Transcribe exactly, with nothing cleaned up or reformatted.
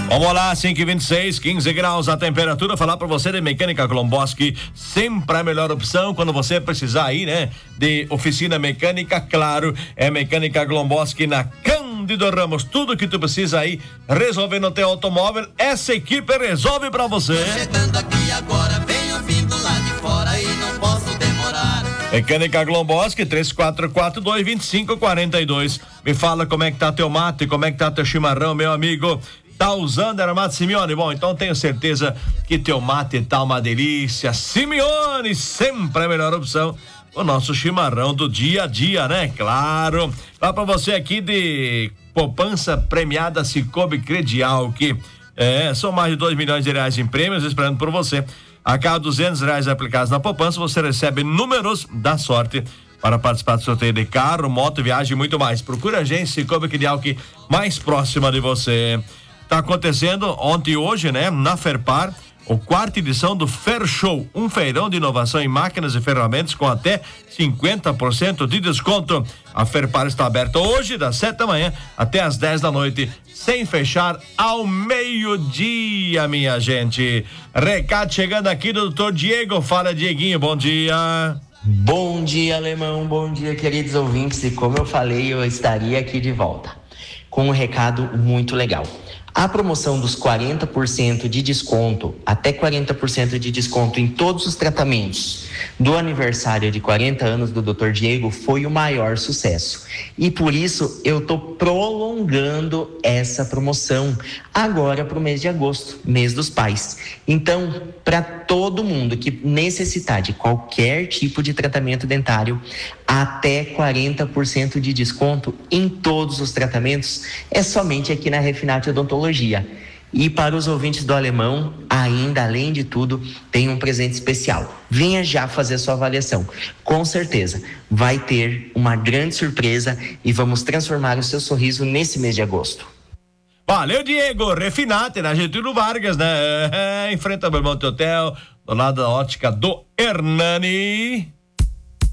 Vamos lá, cinco e vinte e seis, quinze graus a temperatura. Falar pra você de Mecânica Glomboski, sempre a melhor opção quando você precisar aí, né? De oficina mecânica, claro, é Mecânica Glomboski na Cândido Ramos. Tudo que tu precisa aí resolver no teu automóvel, essa equipe resolve pra você. Tô chegando aqui agora, venho vindo lá de fora e não posso demorar. Mecânica Glomboski, três quatro quatro, dois dois cinco, quatro dois. Me fala como é que tá teu mate, como é que tá teu chimarrão, meu amigo. Tá usando Ermato Simeone? Bom, então tenho certeza que teu mate tá uma delícia. Simeone, sempre a melhor opção. O nosso chimarrão do dia a dia, né? Claro. Lá pra você aqui de poupança premiada Cicobi Credial, que é, são mais de dois milhões de reais em prêmios esperando por você. A cada duzentos reais aplicados na poupança, você recebe números da sorte para participar do sorteio de carro, moto, viagem e muito mais. Procura a agência Cicobi Credial que mais próxima de você. Tá acontecendo ontem e hoje, né? Na Ferpar, o quarta edição do Fer Show, um feirão de inovação em máquinas e ferramentas com até cinquenta por cento de desconto. A Ferpar está aberta hoje, das sete da manhã até as dez da noite, sem fechar ao meio-dia, minha gente. Recado chegando aqui do doutor Diego. Fala, Dieguinho, bom dia. Bom dia, Alemão, bom dia, queridos ouvintes. E como eu falei, eu estaria aqui de volta com um recado muito legal. A promoção dos quarenta por cento de desconto, até quarenta por cento de desconto em todos os tratamentos do aniversário de quarenta anos do doutor Diego foi o maior sucesso. E por isso eu estou prolongando essa promoção agora para o mês de agosto, mês dos pais. Então, para todo mundo que necessitar de qualquer tipo de tratamento dentário, até quarenta por cento de desconto em todos os tratamentos é somente aqui na Refinat Odontologia. E para os ouvintes do Alemão, ainda além de tudo, tem um presente especial. Venha já fazer sua avaliação. Com certeza vai ter uma grande surpresa e vamos transformar o seu sorriso nesse mês de agosto. Valeu, Diego. Refinate na Getúlio Vargas, né? É, em frente ao Belmonte Hotel, do lado da ótica do Hernani.